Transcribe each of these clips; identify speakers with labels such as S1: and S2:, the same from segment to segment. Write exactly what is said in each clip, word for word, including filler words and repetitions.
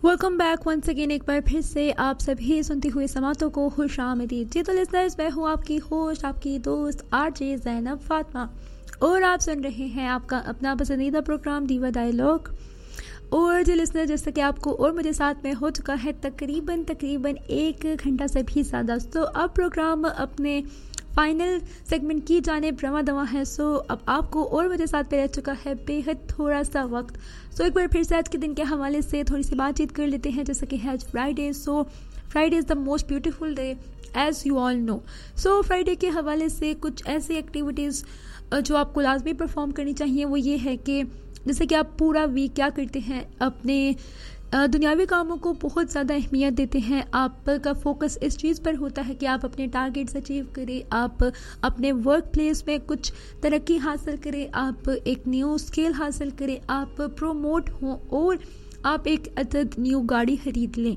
S1: Welcome back once again. एक बार फिर से आप सभी सुनते हुए समातों को खुश आमदीद। जी तो लिसनर्स, मैं हूँ आपकी होस्ट, आपकी दोस्त आरजे ज़ैनब फातिमा, और आप सुन रहे हैं आपका अपना पसंदीदा प्रोग्राम दीवा डायलॉग। और जी लिसनर, जैसा कि आपको और मुझे साथ में हो चुका है तकरीबन तकरीबन एक घंटा से भी ज़्यादा, तो अब प्रोग्राम अपने फाइनल सेगमेंट की जानिब रवा दवा है। सो अब आपको और मुझे साथ पे रह चुका है बेहद थोड़ा सा वक्त। सो एक बार फिर से आज के दिन के हवाले से थोड़ी सी बातचीत कर लेते हैं। जैसे कि है आज Friday, so Friday is the most beautiful day as you all know. So Friday के हवाले से कुछ ऐसी एक्टिविटीज़ जो आपको लाजमी परफॉर्म करनी चाहिए वो ये है कि जैसे कि आप पूरा वीक क्या करते हैं, अपने दुनियावी कामों को बहुत ज़्यादा अहमियत देते हैं। आपका फोकस इस चीज़ पर होता है कि आप अपने टारगेट्स अचीव करें, आप अपने वर्क प्लेस में कुछ तरक्की हासिल करें, आप एक न्यू स्किल हासिल करें, आप प्रोमोट हों और आप एक अदद न्यू गाड़ी खरीद लें।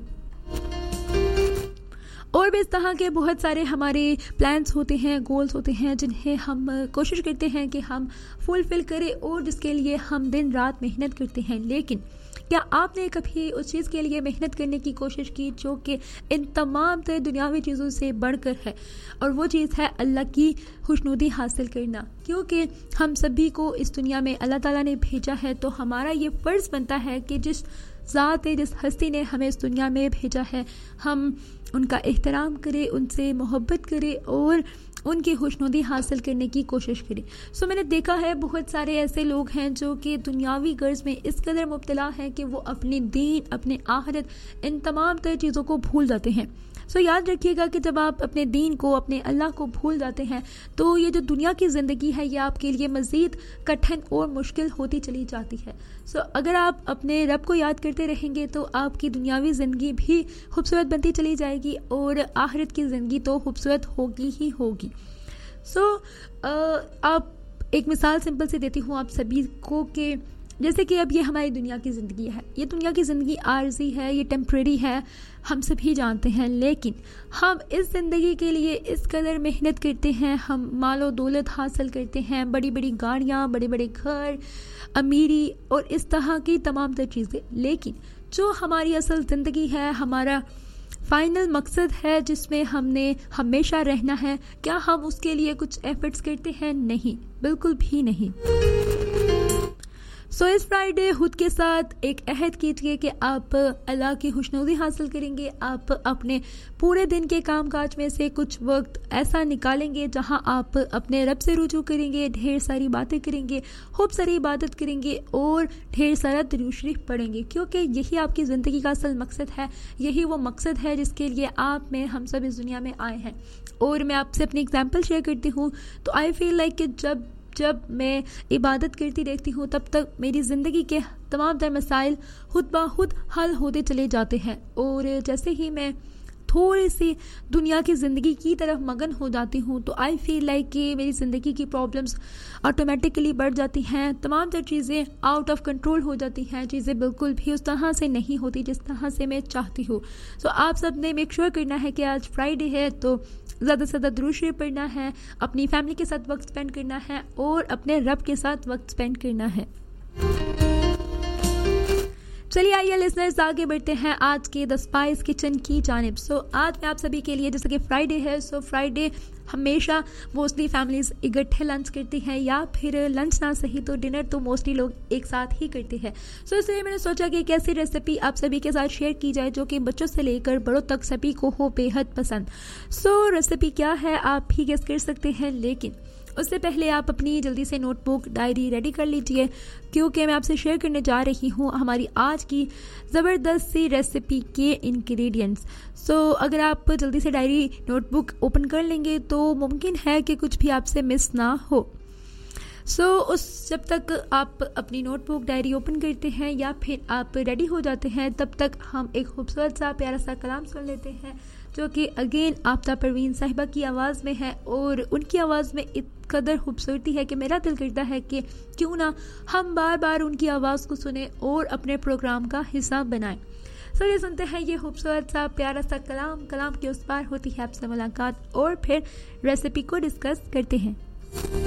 S1: और भी इस तरह के बहुत सारे हमारे प्लान्स होते हैं, गोल्स होते हैं, जिन्हें हम कोशिश करते हैं कि हम फुलफिल करें और जिसके लिए हम दिन रात मेहनत करते हैं। लेकिन क्या आपने कभी उस चीज़ के लिए मेहनत करने की कोशिश की जो कि इन तमाम तरह दुनियावी चीज़ों से बढ़कर है, और वो चीज़ है अल्लाह की खुशनुदी हासिल करना। क्योंकि हम सभी को इस दुनिया में अल्लाह ताला ने भेजा है, तो हमारा ये फ़र्ज़ बनता है कि जिस ज़ात ने, जिस हस्ती ने हमें इस दुनिया में भेजा है, हम उनका एहतराम करें, उनसे मोहब्बत करें और उनकी खुशनुदी हासिल करने की कोशिश करें। सो मैंने देखा है बहुत सारे ऐसे लोग हैं जो कि दुनियावी गर्ज में इस कदर मुब्तला हैं कि वो अपने दीन, अपने आखिरत, इन तमाम तरह चीज़ों को भूल जाते हैं। सो याद रखिएगा कि जब आप अपने दीन को, अपने अल्लाह को भूल जाते हैं तो ये जो दुनिया की ज़िंदगी है ये आपके लिए मज़ीद कठिन और मुश्किल होती चली जाती है। सो अगर आप अपने रब को याद करते रहेंगे तो आपकी दुनियावी ज़िंदगी भी खूबसूरत बनती चली जाएगी और आखिरत की ज़िंदगी तो खूबसूरत होगी ही होगी। सो आप एक मिसाल सिंपल से देती हूँ आप सभी को कि जैसे कि अब ये हमारी दुनिया की ज़िंदगी है, ये दुनिया की ज़िंदगी आर्जी है, ये टेम्प्रेरी है, हम सभी जानते हैं। लेकिन हम इस ज़िंदगी के लिए इस कदर मेहनत करते हैं, हम मालो दौलत हासिल करते हैं, बड़ी बड़ी गाड़ियाँ, बड़े बड़े घर, अमीरी और इस तरह की तमाम तर चीज़ें। लेकिन जो हमारी असल ज़िंदगी है, हमारा फाइनल मकसद है जिसमें हमने हमेशा रहना है, क्या हम उसके लिए कुछ एफर्ट्स करते हैं? नहीं, बिल्कुल भी नहीं। सो so, इस फ्राइडे खुद के साथ एक अहद कीजिए कि आप अल्लाह की खुशनुदी हासिल करेंगे। आप अपने पूरे दिन के कामकाज में से कुछ वक्त ऐसा निकालेंगे जहां आप अपने रब से रुजू करेंगे, ढेर सारी बातें करेंगे, खूब सारी इबादत करेंगे और ढेर सारा दुरूद शरीफ पढ़ेंगे। क्योंकि यही आपकी ज़िंदगी का असल मकसद है, यही वो मकसद है जिसके लिए आप में हम सब इस दुनिया में आए हैं। और मैं आपसे अपनी एग्जाम्पल शेयर करती हूँ तो आई फील लाइक कि जब जब मैं इबादत करती रहती हूँ तब तक मेरी ज़िंदगी के तमाम तर मसाइल खुद ब खुद हल होते चले जाते हैं। और जैसे ही मैं थोड़ी सी दुनिया की ज़िंदगी की तरफ मगन हो जाती हूँ तो आई फील लाइक कि मेरी ज़िंदगी की प्रॉब्लम्स ऑटोमेटिकली बढ़ जाती हैं, तमाम तर चीज़ें आउट ऑफ कंट्रोल हो जाती हैं, चीज़ें बिल्कुल भी उस तरह से नहीं होती जिस तरह से मैं चाहती हूँ। सो आप सब ने मेक श्योर करना है कि आज फ्राइडे है तो ज़्यादा से ज़्यादा दुरूद शरीफ पढ़ना है, अपनी फैमिली के साथ वक्त स्पेंड करना है और अपने रब के साथ वक्त स्पेंड करना है। चलिए आइए लिसनर्स, आगे बढ़ते हैं आज के द स्पाइस किचन की जानिब। सो so, आज मैं आप सभी के लिए, जैसे कि फ्राइडे है, सो so फ्राइडे हमेशा मोस्टली फैमिलीज इकट्ठे लंच करती हैं, या फिर लंच ना सही तो डिनर तो मोस्टली लोग एक साथ ही करते हैं। सो so, इसलिए मैंने सोचा कि एक ऐसी रेसिपी आप सभी के साथ शेयर की जाए जो कि बच्चों से लेकर बड़ों तक सभी को हो बेहद पसंद। सो so, रेसिपी क्या है आप भी गेस कर सकते हैं, लेकिन उससे पहले आप अपनी जल्दी से नोटबुक, डायरी रेडी कर लीजिए क्योंकि मैं आपसे शेयर करने जा रही हूँ हमारी आज की ज़बरदस्त सी रेसिपी के इंग्रेडिएंट्स। सो so, अगर आप जल्दी से डायरी, नोटबुक ओपन कर लेंगे तो मुमकिन है कि कुछ भी आपसे मिस ना हो। सो so, उस जब तक आप अपनी नोटबुक, डायरी ओपन करते हैं या फिर आप रेडी हो जाते हैं, तब तक हम एक खूबसूरत सा प्यारा सा कलाम सुन लेते हैं जो कि अगेन आफ्ता परवीन साहिबा की आवाज़ में है। और उनकी आवाज़ में इत कदर खूबसूरती है कि मेरा दिल करता है कि क्यों ना हम बार बार उनकी आवाज़ को सुने और अपने प्रोग्राम का हिस्सा बनाएं। सो ये सुनते हैं ये खूबसूरत सा प्यारा सा कलाम। कलाम के उस पार होती है आपसे मुलाकात और फिर रेसिपी को डिस्कस करते हैं।